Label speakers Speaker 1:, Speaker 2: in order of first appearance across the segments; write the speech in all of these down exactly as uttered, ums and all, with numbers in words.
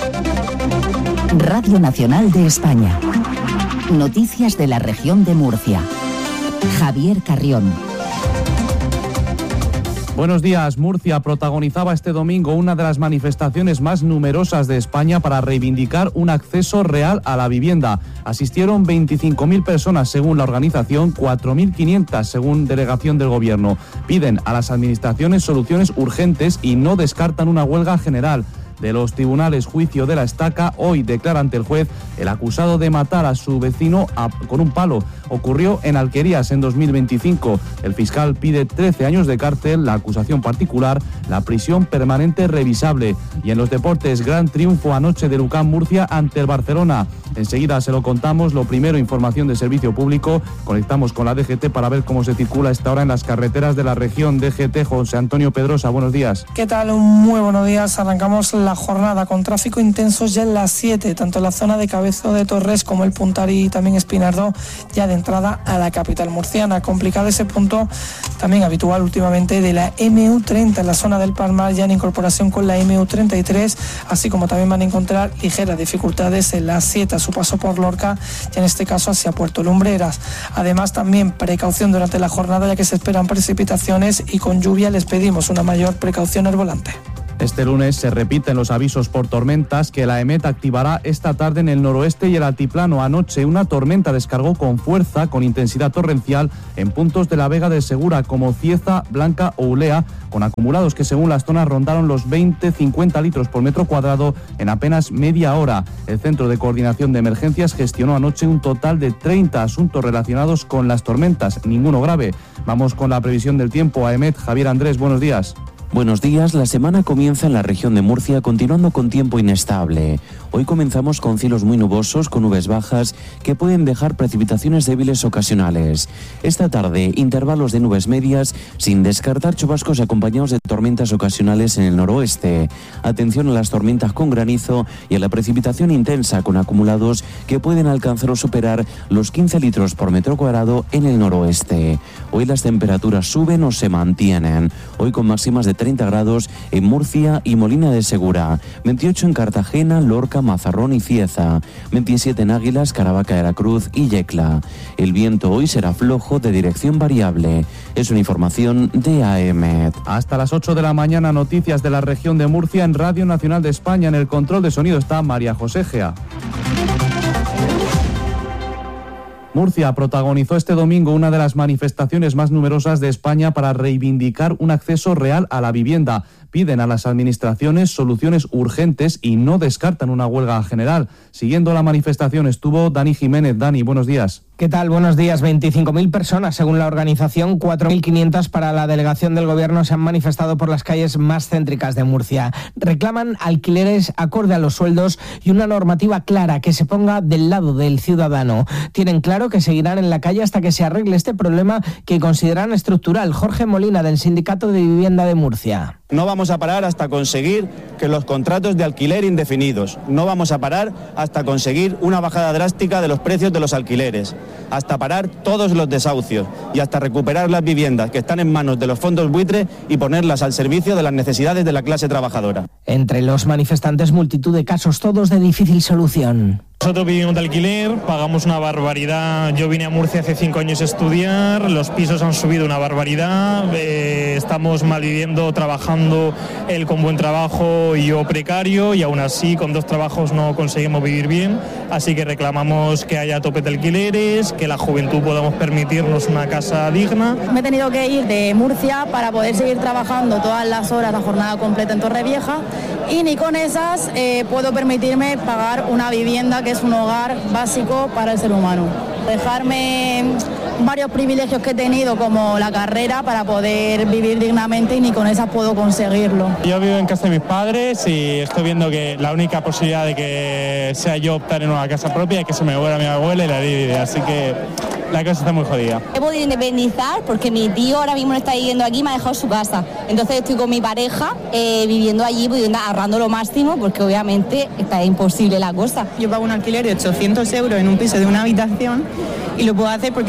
Speaker 1: Radio Nacional de España. Noticias de la región de Murcia. Javier Carrión.
Speaker 2: Buenos días. Murcia protagonizaba este domingo una de las manifestaciones más numerosas de España para reivindicar un acceso real a la vivienda. Asistieron veinticinco mil personas según la organización, cuatro mil quinientas según delegación del Gobierno. Piden a las administraciones soluciones urgentes y no descartan una huelga general. De los tribunales juicio de la estaca, hoy declara ante el juez el acusado de matar a su vecino a, con un palo. Ocurrió en Alquerías en dos mil veinticinco. El fiscal pide trece años de cárcel, la acusación particular, la prisión permanente revisable. Y en los deportes, gran triunfo anoche del U C A M Murcia ante el Barcelona. Enseguida se lo contamos. Lo primero, información de servicio público. Conectamos con la D G T para ver cómo se circula a esta hora en las carreteras de la región. D G T, José Antonio Pedrosa, buenos días.
Speaker 3: ¿Qué tal? Muy buenos días. Arrancamos la jornada con tráfico intenso ya en las siete, tanto en la zona de Cabezo de Torres como el Puntari y también Espinardo, ya de entrada a la capital murciana. Complicado ese punto también habitual últimamente de la M U treinta en la zona del Palmar, ya en incorporación con la M U treinta y tres, así como también van a encontrar ligeras dificultades en la siete a su paso por Lorca, y en este caso hacia Puerto Lumbreras. Además, también precaución durante la jornada, ya que se esperan precipitaciones y con lluvia les pedimos una mayor precaución al volante.
Speaker 2: Este lunes se repiten los avisos por tormentas que la EMET activará esta tarde en el noroeste y el altiplano. Anoche una tormenta descargó con fuerza, con intensidad torrencial, en puntos de la Vega de Segura como Cieza, Blanca o Ulea, con acumulados que según las zonas rondaron los veinte a cincuenta litros por metro cuadrado en apenas media hora. El Centro de Coordinación de Emergencias gestionó anoche un total de treinta asuntos relacionados con las tormentas, ninguno grave. Vamos con la previsión del tiempo a EMET. Javier Andrés, buenos días.
Speaker 4: Buenos días, la semana comienza en la región de Murcia continuando con tiempo inestable. Hoy comenzamos con cielos muy nubosos, con nubes bajas que pueden dejar precipitaciones débiles ocasionales. Esta tarde, intervalos de nubes medias, sin descartar chubascos acompañados de tormentas ocasionales en el noroeste. Atención a las tormentas con granizo y a la precipitación intensa con acumulados que pueden alcanzar o superar los quince litros por metro cuadrado en el noroeste. Hoy las temperaturas suben o se mantienen. Hoy con máximas de treinta grados en Murcia y Molina de Segura, veintiocho en Cartagena, Lorca, Mazarrón y Cieza, veintisiete en Águilas, Caravaca de la Cruz y Yecla. El viento hoy será flojo de dirección variable. Es una información de A M E T.
Speaker 2: Hasta las ocho de la mañana, noticias de la región de Murcia en Radio Nacional de España. En el control de sonido está María José Gea. Murcia protagonizó este domingo una de las manifestaciones más numerosas de España para reivindicar un acceso real a la vivienda. Piden a las administraciones soluciones urgentes y no descartan una huelga general. Siguiendo la manifestación estuvo Dani Jiménez. Dani, buenos días.
Speaker 5: ¿Qué tal? Buenos días. veinticinco mil personas según la organización, cuatro mil quinientas para la delegación del Gobierno se han manifestado por las calles más céntricas de Murcia. Reclaman alquileres acorde a los sueldos y una normativa clara que se ponga del lado del ciudadano. Tienen claro que seguirán en la calle hasta que se arregle este problema que consideran estructural. Jorge Molina, del Sindicato de Vivienda de Murcia.
Speaker 6: No vamos a parar hasta conseguir que los contratos de alquiler indefinidos, no vamos a parar hasta conseguir una bajada drástica de los precios de los alquileres, hasta parar todos los desahucios y hasta recuperar las viviendas que están en manos de los fondos buitre y ponerlas al servicio de las necesidades de la clase trabajadora.
Speaker 5: Entre los manifestantes, multitud de casos, todos de difícil solución.
Speaker 7: Nosotros vivimos de alquiler, pagamos una barbaridad. Yo vine a Murcia hace cinco años a estudiar, los pisos han subido una barbaridad, eh, estamos malviviendo, trabajando, él con buen trabajo y yo precario, y aún así con dos trabajos no conseguimos vivir bien, así que reclamamos que haya tope de alquileres, que la juventud podamos permitirnos una casa digna.
Speaker 8: Me he tenido que ir de Murcia para poder seguir trabajando todas las horas, la jornada completa en Torrevieja, y ni con esas eh, puedo permitirme pagar una vivienda que es un hogar básico para el ser humano. Dejarme varios privilegios que he tenido, como la carrera, para poder vivir dignamente, y ni con esas puedo conseguirlo.
Speaker 7: Yo vivo en casa de mis padres y estoy viendo que la única posibilidad de que sea yo optar en una casa propia es que se me muera mi abuela y la divide, así que la cosa está muy jodida.
Speaker 9: He podido independizar porque mi tío ahora mismo no está viviendo aquí, me ha dejado su casa. Entonces estoy con mi pareja eh, viviendo allí, pudiendo ahorrando lo máximo, porque obviamente está imposible la cosa.
Speaker 10: Yo pago un alquiler de ochocientos euros en un piso de una habitación y lo puedo hacer porque tengo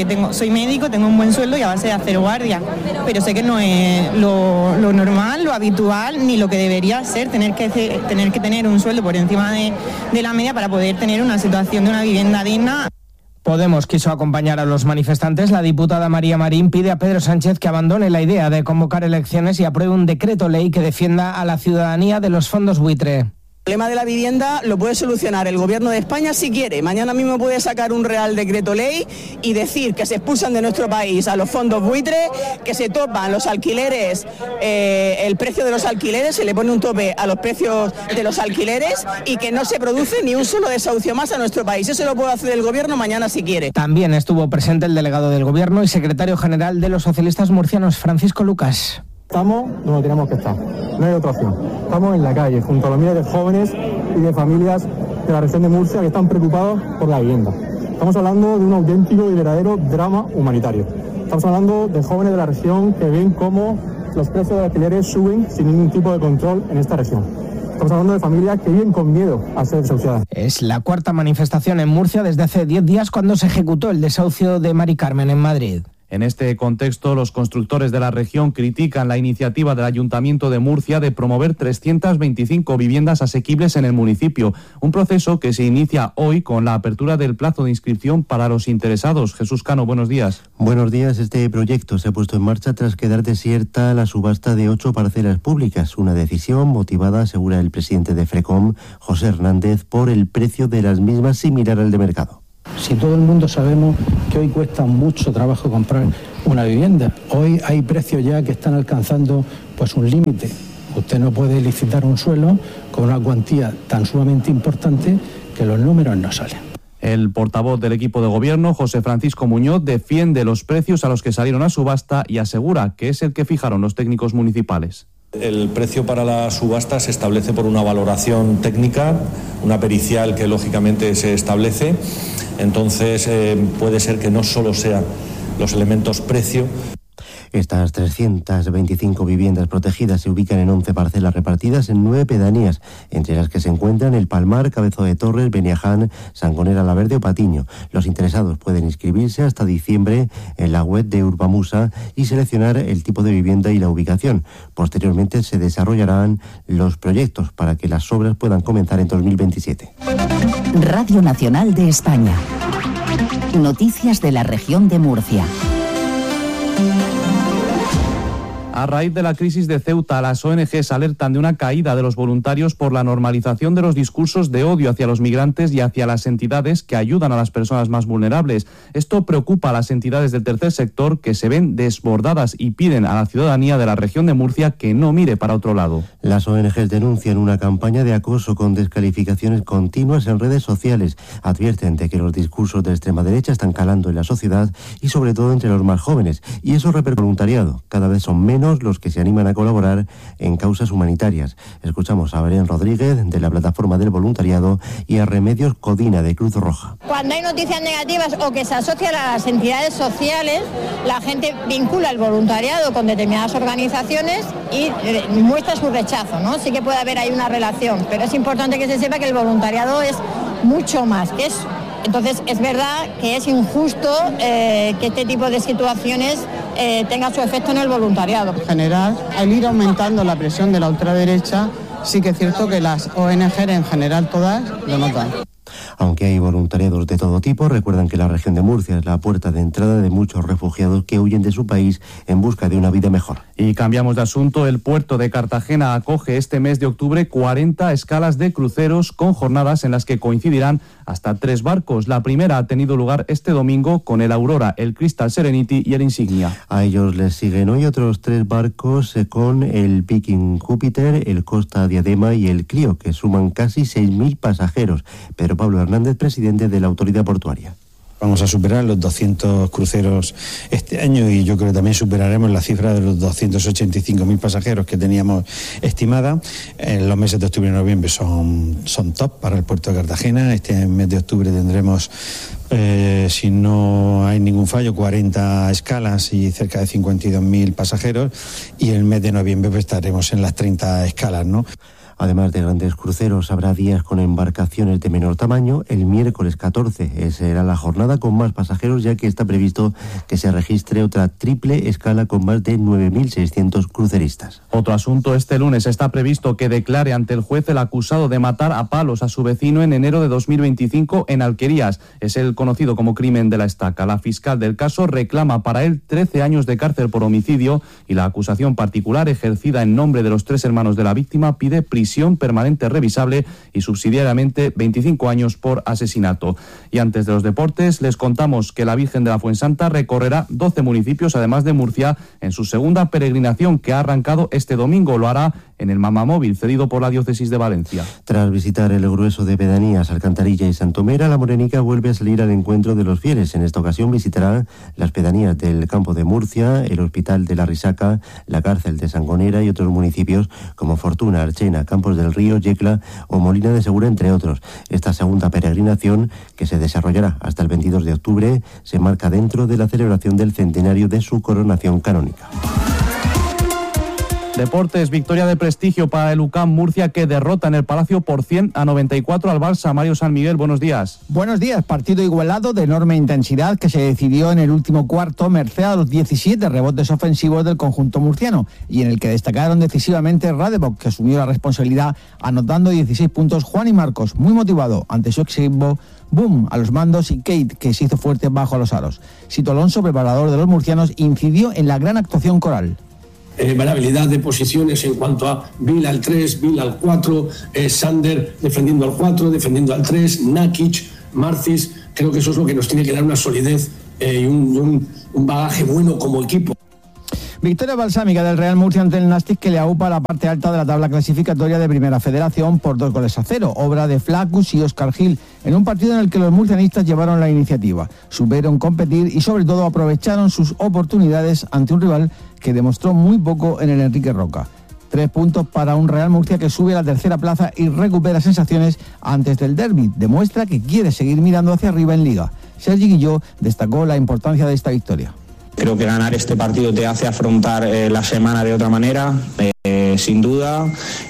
Speaker 10: soy médico, tengo un buen sueldo y a base de hacer guardia, pero sé que no es lo, lo normal, lo habitual, ni lo que debería ser, tener que, tener que tener un sueldo por encima de, de la media para poder tener una situación de una vivienda digna.
Speaker 5: Podemos quiso acompañar a los manifestantes. La diputada María Marín pide a Pedro Sánchez que abandone la idea de convocar elecciones y apruebe un decreto ley que defienda a la ciudadanía de los fondos buitre.
Speaker 11: El problema de la vivienda lo puede solucionar el Gobierno de España si quiere. Mañana mismo puede sacar un Real Decreto Ley y decir que se expulsan de nuestro país a los fondos buitre, que se topan los alquileres, eh, el precio de los alquileres, se le pone un tope a los precios de los alquileres y que no se produce ni un solo desahucio más a nuestro país. Eso lo puede hacer el Gobierno mañana si quiere.
Speaker 5: También estuvo presente el delegado del Gobierno y secretario general de los socialistas murcianos, Francisco Lucas.
Speaker 12: Estamos donde tenemos que estar, no hay otra opción. Estamos en la calle, junto a los miles de jóvenes y de familias de la región de Murcia que están preocupados por la vivienda. Estamos hablando de un auténtico y verdadero drama humanitario. Estamos hablando de jóvenes de la región que ven cómo los precios de alquileres suben sin ningún tipo de control en esta región. Estamos hablando de familias que viven con miedo a ser desahuciadas.
Speaker 5: Es la cuarta manifestación en Murcia desde hace diez días cuando se ejecutó el desahucio de Mari Carmen en Madrid.
Speaker 2: En este contexto, los constructores de la región critican la iniciativa del Ayuntamiento de Murcia de promover trescientas veinticinco viviendas asequibles en el municipio, un proceso que se inicia hoy con la apertura del plazo de inscripción para los interesados. Jesús Cano, buenos días.
Speaker 13: Buenos días. Este proyecto se ha puesto en marcha tras quedar desierta la subasta de ocho parcelas públicas, una decisión motivada, asegura el presidente de FRECOM, José Hernández, por el precio de las mismas similar al de mercado.
Speaker 14: Si todo el mundo sabemos que hoy cuesta mucho trabajo comprar una vivienda, hoy hay precios ya que están alcanzando pues un límite. Usted no puede licitar un suelo con una cuantía tan sumamente importante que los números no salen.
Speaker 2: El portavoz del equipo de gobierno, José Francisco Muñoz, defiende los precios a los que salieron a subasta y asegura que es el que fijaron los técnicos municipales.
Speaker 15: El precio para la subasta se establece por una valoración técnica, una pericial que lógicamente se establece. Entonces eh, puede ser que no solo sean los elementos precio.
Speaker 13: Estas trescientas veinticinco viviendas protegidas se ubican en once parcelas repartidas en nueve pedanías, entre las que se encuentran El Palmar, Cabezo de Torres, Beniaján, Sangonera la Verde o Patiño. Los interesados pueden inscribirse hasta diciembre en la web de Urbamusa y seleccionar el tipo de vivienda y la ubicación. Posteriormente se desarrollarán los proyectos para que las obras puedan comenzar en dos mil veintisiete.
Speaker 1: Radio Nacional de España. Noticias de la región de Murcia.
Speaker 2: A raíz de la crisis de Ceuta, las O N Ges alertan de una caída de los voluntarios por la normalización de los discursos de odio hacia los migrantes y hacia las entidades que ayudan a las personas más vulnerables. Esto preocupa a las entidades del tercer sector que se ven desbordadas y piden a la ciudadanía de la región de Murcia que no mire para otro lado.
Speaker 13: Las O N Ges denuncian una campaña de acoso con descalificaciones continuas en redes sociales. Advierten de que los discursos de extrema derecha están calando en la sociedad y sobre todo entre los más jóvenes. Y eso repercute en el voluntariado. Cada vez son menos los que se animan a colaborar en causas humanitarias. Escuchamos a Belén Rodríguez de la Plataforma del Voluntariado y a Remedios Codina de Cruz Roja.
Speaker 16: Cuando hay noticias negativas o que se asocian a las entidades sociales, la gente vincula el voluntariado con determinadas organizaciones y muestra su rechazo, ¿no? Sí que puede haber ahí una relación, pero es importante que se sepa que el voluntariado es mucho más que eso. Entonces, es verdad que es injusto eh, que este tipo de situaciones eh, tenga su efecto en el voluntariado.
Speaker 17: En general, al ir aumentando la presión de la ultraderecha, sí que es cierto que las O N G en general todas lo notan.
Speaker 13: Aunque hay voluntariados de todo tipo, recuerdan que la región de Murcia es la puerta de entrada de muchos refugiados que huyen de su país en busca de una vida mejor.
Speaker 2: Y cambiamos de asunto. El puerto de Cartagena acoge este mes de octubre cuarenta escalas de cruceros con jornadas en las que coincidirán hasta tres barcos. La primera ha tenido lugar este domingo con el Aurora, el Crystal Serenity y el Insignia.
Speaker 13: A ellos les siguen hoy otros tres barcos con el Viking Júpiter, el Costa Diadema y el Clio, que suman casi seis mil pasajeros. Pero Pablo Hernández, presidente de la Autoridad Portuaria.
Speaker 18: Vamos a superar los doscientos cruceros este año y yo creo que también superaremos la cifra de los doscientos ochenta y cinco mil pasajeros que teníamos estimada. En los meses de octubre y noviembre son, son top para el puerto de Cartagena. Este mes de octubre tendremos, eh, si no hay ningún fallo, cuarenta escalas y cerca de cincuenta y dos mil pasajeros, y el mes de noviembre pues, estaremos en las treinta escalas, ¿no?
Speaker 13: Además de grandes cruceros, habrá días con embarcaciones de menor tamaño. El miércoles catorce será la jornada con más pasajeros, ya que está previsto que se registre otra triple escala con más de nueve mil seiscientos cruceristas.
Speaker 2: Otro asunto, este lunes está previsto que declare ante el juez el acusado de matar a palos a su vecino en enero de dos mil veinticinco en Alquerías. Es el conocido como crimen de la estaca. La fiscal del caso reclama para él trece años de cárcel por homicidio y la acusación particular ejercida en nombre de los tres hermanos de la víctima pide prisión permanente revisable y subsidiariamente veinticinco años por asesinato. Y antes de los deportes, les contamos que la Virgen de la Fuensanta recorrerá doce municipios, además de Murcia, en su segunda peregrinación que ha arrancado este domingo. Lo hará en el Mamamóvil, cedido por la Diócesis de Valencia.
Speaker 13: Tras visitar el grueso de pedanías, Alcantarilla y Santomera, la morenica vuelve a salir al encuentro de los fieles. En esta ocasión visitará las pedanías del Campo de Murcia, el Hospital de la Risaca, la Cárcel de Sangonera y otros municipios como Fortuna, Archena, Campos del Río, Yecla o Molina de Segura, entre otros. Esta segunda peregrinación, que se desarrollará hasta el veintidós de octubre, se marca dentro de la celebración del centenario de su coronación canónica.
Speaker 2: Deportes, victoria de prestigio para el U C A M Murcia, que derrota en el Palacio por cien a noventa y cuatro al Barça. Mario San Miguel, buenos días.
Speaker 19: Buenos días, partido igualado de enorme intensidad que se decidió en el último cuarto merced a los diecisiete rebotes ofensivos del conjunto murciano y en el que destacaron decisivamente Radebok, que asumió la responsabilidad anotando dieciséis puntos, Juan y Marcos, muy motivado ante su equipo, Boom a los mandos y Kate, que se hizo fuerte bajo los aros. Sito Alonso, preparador de los murcianos, incidió en la gran actuación coral.
Speaker 20: Eh, variabilidad de posiciones en cuanto a Bill al tres, Bill al cuatro, eh, Sander defendiendo al cuatro, defendiendo al tres, Nakic, Marcis. Creo que eso es lo que nos tiene que dar una solidez eh, y un, un, un bagaje bueno como equipo.
Speaker 19: Victoria balsámica del Real Murcia ante el Nàstic, que le aupa la parte alta de la tabla clasificatoria de Primera Federación por dos goles a cero, obra de Flacus y Óscar Gil, en un partido en el que los murcianistas llevaron la iniciativa, supieron competir y sobre todo aprovecharon sus oportunidades ante un rival que demostró muy poco en el Enrique Roca. Tres puntos para un Real Murcia que sube a la tercera plaza y recupera sensaciones antes del derbi. Demuestra que quiere seguir mirando hacia arriba en Liga. Sergi Guilló destacó la importancia de esta victoria.
Speaker 21: Creo que ganar este partido te hace afrontar eh, la semana de otra manera, eh, sin duda.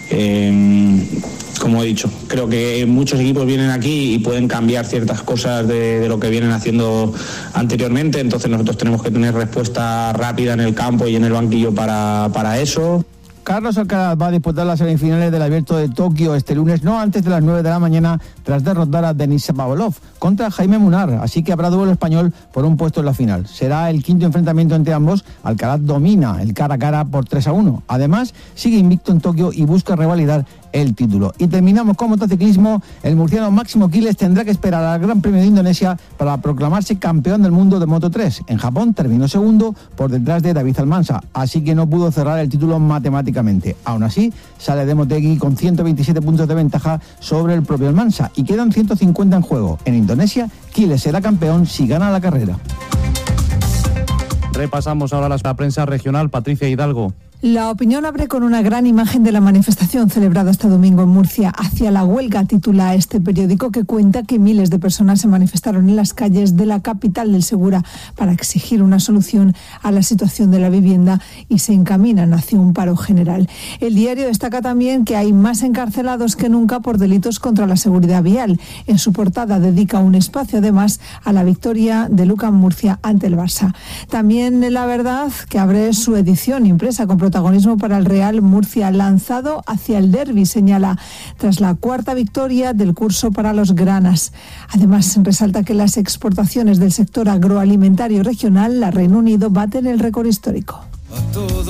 Speaker 21: Eh, como he dicho, creo que muchos equipos vienen aquí y pueden cambiar ciertas cosas de, de lo que vienen haciendo anteriormente, entonces nosotros tenemos que tener respuesta rápida en el campo y en el banquillo para, para eso.
Speaker 19: Carlos Alcaraz va a disputar las semifinales del Abierto de Tokio este lunes, no antes de las nueve de la mañana, tras derrotar a Denis Shapovalov contra Jaime Munar, así que habrá duelo español por un puesto en la final. Será el quinto enfrentamiento entre ambos. Alcaraz domina el cara a cara por tres a uno. Además, sigue invicto en Tokio y busca revalidar el título. Y terminamos con motociclismo. El murciano Máximo Quiles tendrá que esperar al Gran Premio de Indonesia para proclamarse campeón del mundo de Moto tres. En Japón terminó segundo por detrás de David Almansa, así que no pudo cerrar el título matemáticamente. Aún así, sale de Motegi con ciento veintisiete puntos de ventaja sobre el propio Almansa y quedan ciento cincuenta en juego. En Indonesia, Quiles será campeón si gana la carrera.
Speaker 2: Repasamos ahora la prensa regional. Patricia Hidalgo.
Speaker 22: La opinión abre con una gran imagen de la manifestación celebrada este domingo en Murcia. Hacia la huelga, titula este periódico, que cuenta que miles de personas se manifestaron en las calles de la capital del Segura para exigir una solución a la situación de la vivienda y se encaminan hacia un paro general. El diario destaca también que hay más encarcelados que nunca por delitos contra la seguridad vial. En su portada dedica un espacio además a la victoria de U C A M Murcia ante el Barça. También La Verdad, que abre su edición impresa con protagonismo para el Real Murcia, lanzado hacia el derbi, señala, tras la cuarta victoria del curso para los granas. Además, resalta que las exportaciones del sector agroalimentario regional, la Reino Unido, baten el récord histórico.